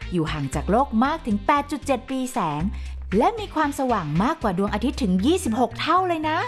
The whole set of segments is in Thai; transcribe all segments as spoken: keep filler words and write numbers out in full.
อยู่ห่างจากโลกมากถึง แปดจุดเจ็ด ปีแสงและมีความสว่างมากกว่าดวงอาทิตย์ถึง ยี่สิบหก เท่าเลยนะ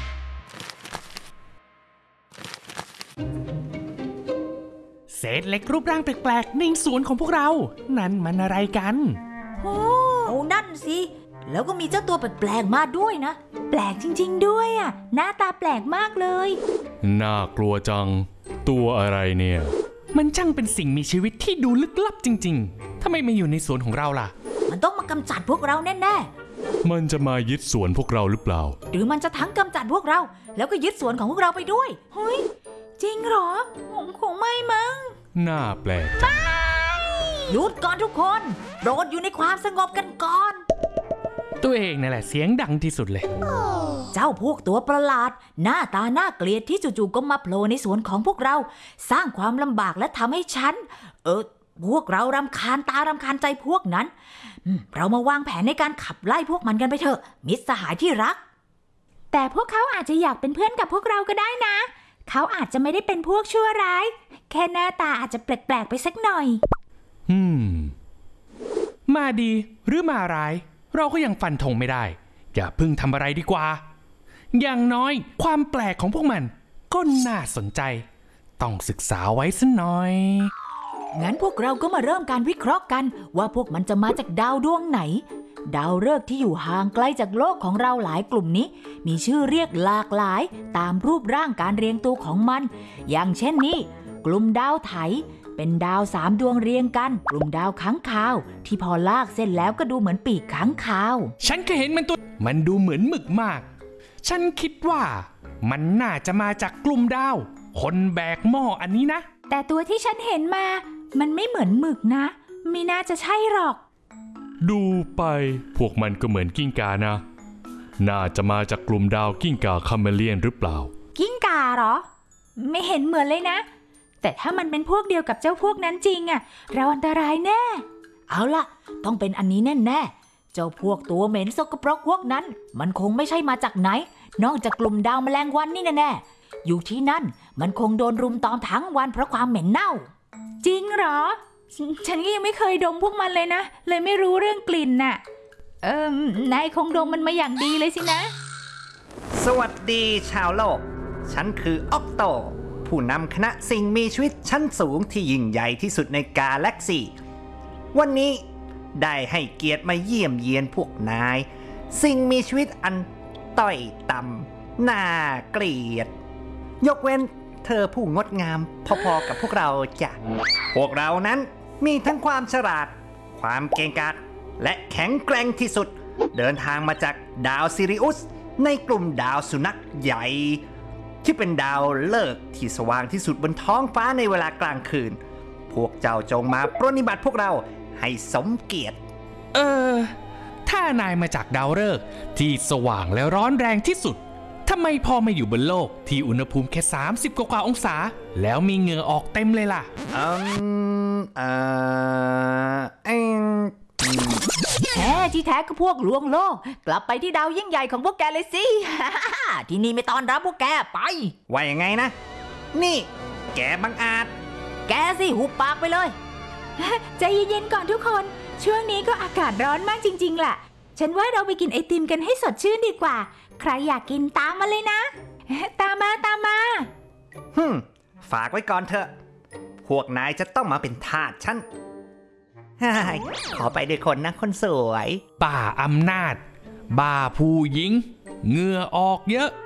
เศษเหล็กรูปร่างแปลกๆในสวนของพวกเรานั่นมันอะไรกันโอ้นั่นสิแล้วก็มีเจ้าตัวแปลกๆมาด้วยนะแปลกจริงๆด้วยอ่ะหน้าตาแปลกมากเลยน่ากลัวจังตัวอะไรเนี่ยมันช่างเป็นสิ่งมีชีวิตที่ดูลึกลับจริงๆทำไมมาอยู่ในสวนของเราล่ะมันต้องมากำจัดพวกเราแน่ๆมันจะมายึดสวนพวกเราหรือเปล่าหรือมันจะทั้งกำจัดพวกเราแล้วก็ยึดสวนของพวกเราไปด้วยเฮ้ยจริงเหรอคงไม่มั้งน่าแปลกหยุดก่อนทุกคนโปรดอยู่ในความสงบกันก่อนตัวเองนั่นแหละเสียงดังที่สุดเลยเจ้าพวกตัวประหลาดหน้าตาน่าเกลียดที่จู่ๆก็มาโผล่ในสวนของพวกเราสร้างความลำบากและทำให้ฉันเออพวกเรารำคาญตารำคาญใจพวกนั้นเรามาวางแผนในการขับไล่พวกมันกันไปเถอะมิตรสหายที่รักแต่พวกเขาอาจจะอยากเป็นเพื่อนกับพวกเราก็ได้นะเขาอาจจะไม่ได้เป็นพวกชั่วร้ายแค่หน้าตาอาจจะแปลกๆไปสักหน่อยอืมมาดีหรือมาร้ายเราก็ยังฟันธงไม่ได้อย่าเพิ่งทำอะไรดีกว่าอย่างน้อยความแปลกของพวกมันก็น่าสนใจต้องศึกษาไว้สักหน่อยงั้นพวกเราก็มาเริ่มการวิเคราะห์กันว่าพวกมันจะมาจากดาวดวงไหนดาวฤกษ์ที่อยู่ห่างไกลจากโลกของเราหลายกลุ่มนี้มีชื่อเรียกหลากหลายตามรูปร่างการเรียงตัวของมันอย่างเช่นนี้กลุ่มดาวไถเป็นดาวสามดวงเรียงกันกลุ่มดาวค้างคาวที่พอลากเส้นแล้วก็ดูเหมือนปีกค้างคาวฉันเคยเห็นมันตัวมันดูเหมือนหมึกมากฉันคิดว่ามันน่าจะมาจากกลุ่มดาวคนแบกหม้ออันนี้นะแต่ตัวที่ฉันเห็นมามันไม่เหมือนหมึกนะไม่น่าจะใช่หรอกดูไปพวกมันก็เหมือนกิ้งก่านะน่าจะมาจากกลุ่มดาวกิ้งก่าคาเมเลียนหรือเปล่ากิ้งก่าเหรอไม่เห็นเหมือนเลยนะแต่ถ้ามันเป็นพวกเดียวกับเจ้าพวกนั้นจริงอะเราอันตรายแน่เอาล่ะต้องเป็นอันนี้แน่แน่เจ้าพวกตัวเหม็นสกปรกพวกนั้นมันคงไม่ใช่มาจากไหนนอกจากกลุ่มดาวแมลงวันนี่แน่ๆอยู่ที่นั่นมันคงโดนรุมตอมทั้งวันเพราะความเหม็นเน่าจริงเหรอฉันก็ยังไม่เคยดมพวกมันเลยนะเลยไม่รู้เรื่องกลิ่นน่ะเออนายคงดมมันมาอย่างดีเลยสินะสวัสดีชาวโลกฉันคือออกโตผู้นำคณะสิ่งมีชีวิตชั้นสูงที่ยิ่งใหญ่ที่สุดในกาแล็กซี่วันนี้ได้ให้เกียรติมาเยี่ยมเยียนพวกนายสิ่งมีชีวิตอันต้อยต่ำน่าเกลียดยกเว้นเธอผู้งดงามพอๆกับพวกเราจ้ะพวกเรานั้นมีทั้งความฉลาดความเก่งกาจและแข็งแกร่งที่สุดเดินทางมาจากดาวซิริอุสในกลุ่มดาวสุนัขใหญ่ที่เป็นดาวฤกษ์ที่สว่างที่สุดบนท้องฟ้าในเวลากลางคืนพวกเจ้าจงมาปรนนิบัติพวกเราให้สมเกียรติเออถ้านายมาจากดาวฤกษ์ที่สว่างและร้อนแรงที่สุดทำไมพอมาอยู่บนโลกที่อุณหภูมิแค่สามสิบกว่าองศาแล้วมีเหงื่อออกเต็มเลยล่ะอืมเอ่อเอ็งแท้ที่แท้ก็พวกลวงโลกกลับไปที่ดาวยิ่งใหญ่ของพวกแกเลยสิ ที่นี่ไม่ต้อนรับพวกแกไปว่ายังไงนะนี่แกบังอาจแกสิหุบปากไปเลยใจเย็นๆก่อนทุกคนช่วงนี้ก็อากาศร้อนมากจริงๆล่ะฉันว่าเราไปกินไอติมกันให้สดชื่นดีกว่าใครอยากกินตามมาเลยนะตามมาตามมาฮึมฝากไว้ก่อนเถอะพวกนายจะต้องมาเป็นทาสฉันขอไปด้วยคนนะคนสวยบ้าอำนาจบ้าผู้หญิงเหงื่อออกเยอะ